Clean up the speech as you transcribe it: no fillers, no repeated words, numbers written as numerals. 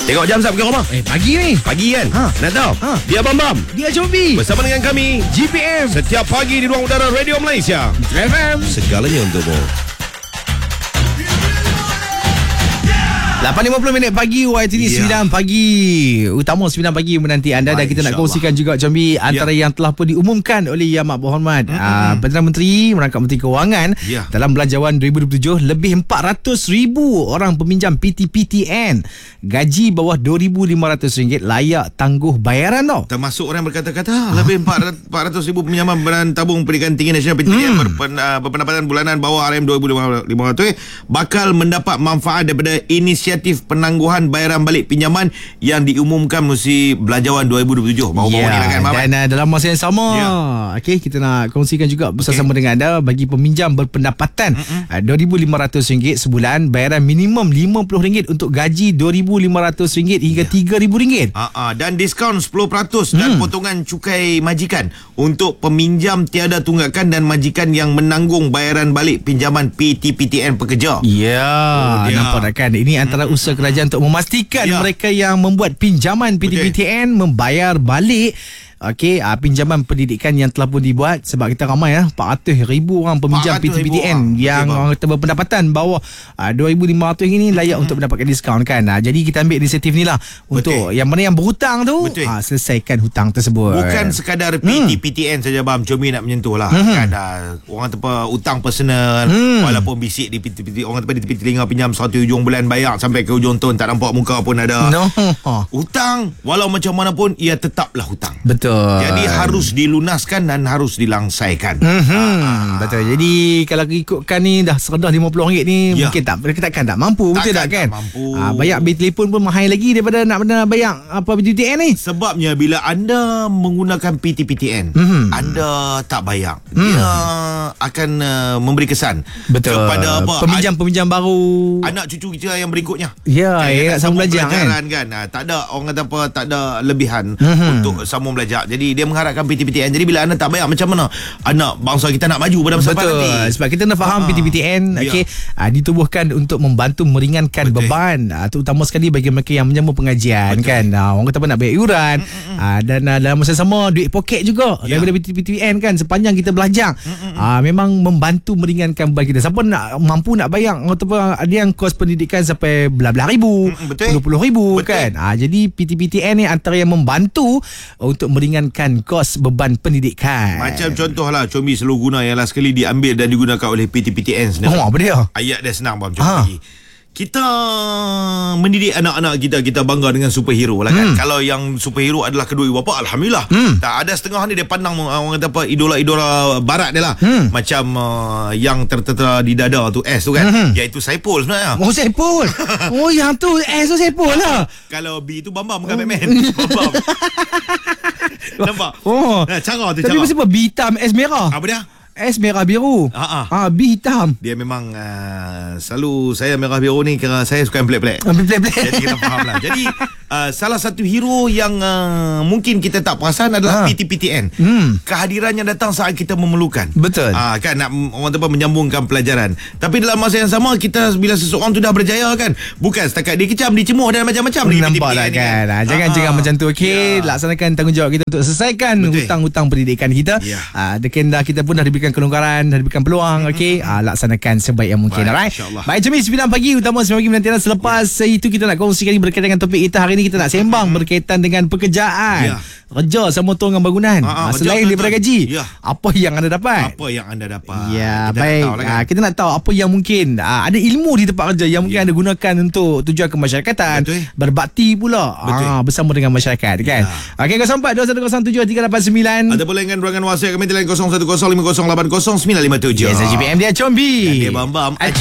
Tengok jam sap ke rumah? Pagi ni. Pagi kan? Nak tahu? Dia Bam Dia Combi. bersama dengan kami GPM. setiap pagi di ruang udara Radio Malaysia. FM. Segalanya untukmu. 8.50 pagi YTD 9 pagi. Utama 9 pagi menanti anda. Dan kita nak kongsikan juga Combi antara yang telah pun diumumkan oleh Yang Amat Berhormat Perdana Menteri merangkap Menteri Kewangan dalam Belanjawan 2027. Lebih 400,000 orang peminjam PTPTN gaji bawah RM2,500 layak tangguh bayaran tau. Termasuk orang berkata-kata lebih 400,000 pinjaman Badan Tabung Pendidikan Tinggi Nasional PTPTN berpendapatan bulanan bawah RM2,500 bakal mendapat manfaat daripada inisiatif penangguhan bayaran balik pinjaman yang diumumkan musim Belanjawan 2027 baru-baru ni lah kan. Dan dalam masa yang sama kita nak kongsikan juga bersama dengan anda bagi peminjam berpendapatan RM2,500 sebulan, bayaran minimum RM50 untuk gaji RM2,500 hingga RM3,000. Dan diskaun 10% dan potongan cukai majikan untuk peminjam tiada tunggakan dan majikan yang menanggung bayaran balik pinjaman PTPTN pekerja. Nampak tak kan? Ini antara usaha kerajaan untuk memastikan mereka yang membuat pinjaman PTPTN membayar balik pinjaman pendidikan yang telah pun dibuat. Sebab kita ramai 400,000 orang peminjam PTPTN yang orang kata berpendapatan bawah RM2,500 ini layak untuk mendapatkan diskaun kan. Jadi kita ambil inisiatif ni lah untuk yang mana yang berhutang tu selesaikan hutang tersebut. Bukan sekadar PTPTN saja Bam, Comi nak menyentuh lah kan. Orang hutang personal walaupun bisik di PTPTN, orang di tepi telinga pinjam satu hujung bulan bayar sampai ke hujung tahun tak nampak muka pun ada. Hutang walau macam mana pun ia tetaplah hutang. Betul. Jadi harus dilunaskan dan harus dilangsaikan. Betul. Jadi kalau ikutkan ni dah serendah RM50 ni mungkin takkan tak mampu. Betul tak kan? Mampu. Bayar bil telefon pun mahal lagi daripada nak bayar PTPTN ni. Sebabnya bila anda menggunakan PTPTN, anda tak bayar, dia akan memberi kesan kepada peminjam baru, anak cucu kita yang berikutnya. Nak sambung belajar kan. Tak ada orang kata apa, tak ada lebihan untuk sambung belajar. Jadi dia mengharapkan PTPTN. Jadi bila anda tak bayar, macam mana anak bangsa kita nak maju pada masa depan nanti? Sebab kita nak faham PTPTN ditubuhkan untuk membantu meringankan beban, terutama sekali bagi mereka yang menyambung pengajian kan. Orang kata apa, nak bayar iuran dan dalam masa sama duit poket juga daripada PTPTN kan. Sepanjang kita belajar memang membantu meringankan beban kita. Siapa nak mampu nak bayar, ada yang kos pendidikan sampai belah-belah ribu, puluh-puluh-ribu kan. Jadi PTPTN ni antara yang membantu untuk meringankan kos beban pendidikan. Macam contohlah Combi selalu guna yang last sekali diambil dan digunakan oleh PTPTN sendiri. Apa dia? Ayat dia senang Bang, contoh lagi. Kita mendidik anak-anak kita bangga dengan superhero lah kan. Kalau yang superhero adalah kedua ibu bapa, alhamdulillah. Tak ada setengah ni dia pandang orang kata apa, idola-idola barat dia lah. Macam yang tertera di dada tu S tu kan, iaitu Saipul sebenarnya. Saipul. Yang tu S tu Saipul lah. Kalau B tu Bambam bukan Batman. Bambam. Nampak? Cara tu. Tapi mesti apa? B hitam S merah. Apa dia? S merah biru. B hitam. Dia memang selalu saya merah biru ni kerana saya suka yang pelik-pelik. Jadi kita faham lah. Jadi salah satu hero yang mungkin kita tak perasan adalah PTPTN. Kehadirannya datang saat kita memerlukan. Betul. Kan nak orang tu menyambungkan pelajaran. Tapi dalam masa yang sama, kita bila seseorang tu dah berjaya kan, bukan setakat dikecam, dicemooh dan macam-macam. Nampak lah kan. Jangan macam tu. Laksanakan tanggungjawab kita untuk selesaikan hutang-hutang pendidikan kita. Dekenda kita pun dah diberikan kelonggaran, dah diberikan peluang. Laksanakan sebaik yang mungkin. Alright. Baik, Combi 9 pagi utama 9 pagi menanti. Selepas itu kita nak kongsikan berkaitan dengan topik kita hari ini. Kita nak sembang berkaitan dengan pekerjaan. Kerja sama tu dengan bangunan. Selain daripada gaji, apa yang anda dapat? Baik. Kita nak tahu apa yang mungkin ada ilmu di tempat kerja yang mungkin anda gunakan untuk tujuan kemasyarakatan. Berbakti pula bersama dengan masyarakat kan. 0421072389 ataupun dengan ruangan WhatsApp kami di line 0105080957. GPM dia Combi. Dia Bam.